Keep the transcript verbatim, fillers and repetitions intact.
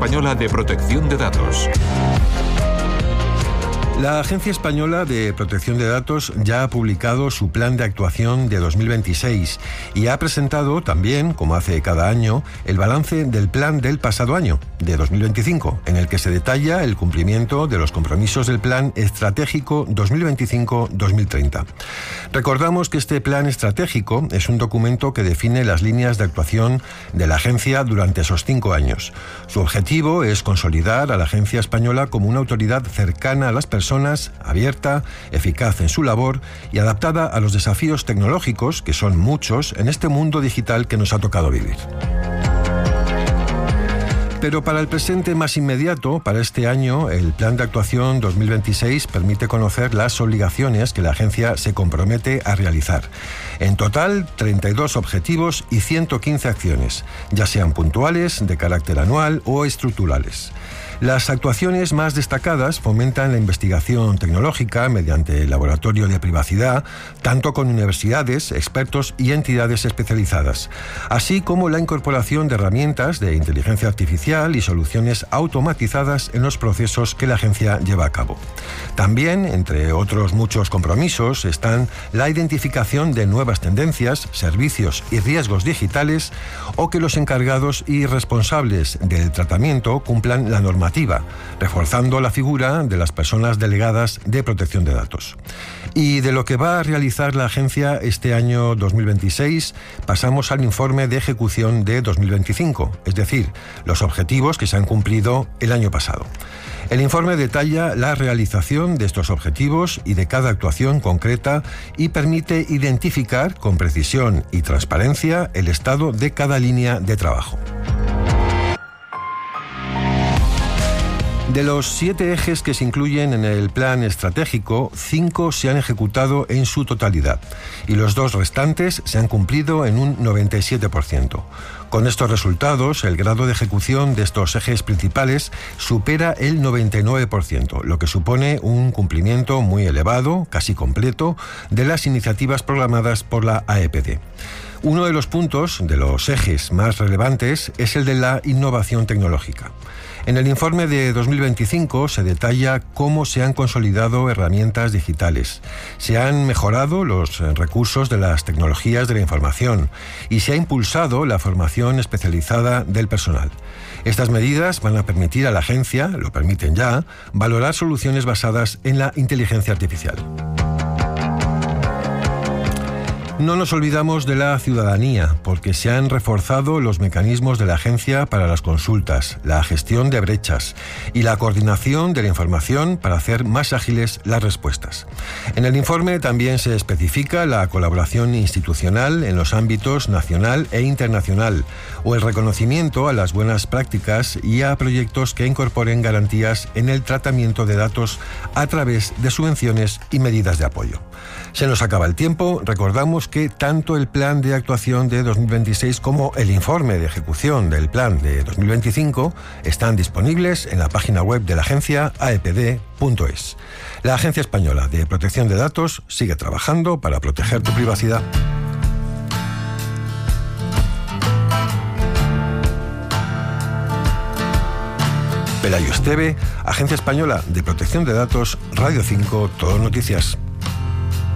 Española de Protección de Datos. La Agencia Española de Protección de Datos ya ha publicado su plan de actuación de dos mil veintiséis y ha presentado también, como hace cada año, el balance del plan del pasado año, de dos mil veinticinco, en el que se detalla el cumplimiento de los compromisos del Plan Estratégico dos mil veinticinco dos mil treinta. Recordamos que este plan estratégico es un documento que define las líneas de actuación de la agencia durante esos cinco años. Su objetivo es consolidar a la Agencia Española como una autoridad cercana a las personas, abierta, eficaz en su labor y adaptada a los desafíos tecnológicos, que son muchos, en este mundo digital que nos ha tocado vivir. Pero para el presente más inmediato, para este año, el Plan de Actuación dos mil veintiséis permite conocer las obligaciones que la agencia se compromete a realizar. En total, treinta y dos objetivos y ciento quince acciones, ya sean puntuales, de carácter anual o estructurales. Las actuaciones más destacadas fomentan la investigación tecnológica mediante el laboratorio de privacidad, tanto con universidades, expertos y entidades especializadas, así como la incorporación de herramientas de inteligencia artificial y soluciones automatizadas en los procesos que la agencia lleva a cabo. También, entre otros muchos compromisos, están la identificación de nuevas tendencias, servicios y riesgos digitales, o que los encargados y responsables del tratamiento cumplan la normativa, reforzando la figura de las personas delegadas de protección de datos. Y de lo que va a realizar la agencia este año dos mil veintiséis, pasamos al informe de ejecución de dos mil veinticinco, es decir, los objetivos que se han cumplido el año pasado. El informe detalla la realización de estos objetivos y de cada actuación concreta y permite identificar con precisión y transparencia el estado de cada línea de trabajo. De los siete ejes que se incluyen en el plan estratégico, cinco se han ejecutado en su totalidad y los dos restantes se han cumplido en un noventa y siete por ciento. Con estos resultados, el grado de ejecución de estos ejes principales supera el noventa y nueve por ciento, lo que supone un cumplimiento muy elevado, casi completo, de las iniciativas programadas por la A E P D. Uno de los puntos, de los ejes más relevantes, es el de la innovación tecnológica. En el informe de dos mil veinticinco se detalla cómo se han consolidado herramientas digitales, se han mejorado los recursos de las tecnologías de la información y se ha impulsado la formación especializada del personal. Estas medidas van a permitir a la agencia, lo permiten ya, valorar soluciones basadas en la inteligencia artificial. No nos olvidamos de la ciudadanía, porque se han reforzado los mecanismos de la agencia para las consultas, la gestión de brechas y la coordinación de la información para hacer más ágiles las respuestas. En el informe también se especifica la colaboración institucional en los ámbitos nacional e internacional, o el reconocimiento a las buenas prácticas y a proyectos que incorporen garantías en el tratamiento de datos a través de subvenciones y medidas de apoyo. Se nos acaba el tiempo. Recordamos que tanto el plan de actuación de dos mil veintiséis como el informe de ejecución del plan de dos mil veinticinco están disponibles en la página web de la agencia a e p d punto es. La Agencia Española de Protección de Datos sigue trabajando para proteger tu privacidad. Pelayo Esteve, Agencia Española de Protección de Datos, Radio cinco, Todo Noticias.